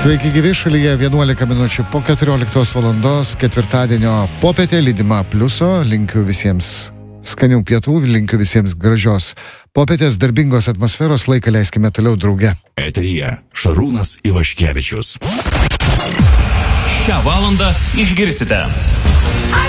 Sveiki gyvi, šalyje 11 minučių po 14 valandos, ketvirtadienio popietė lydima pliuso. Linkiu visiems skanių pietų, linkiu visiems gražios popietės, darbingos atmosferos, laiką leiskime toliau drauge. Eteryje Šarūnas Ivaškevičius. Šią valandą išgirsite.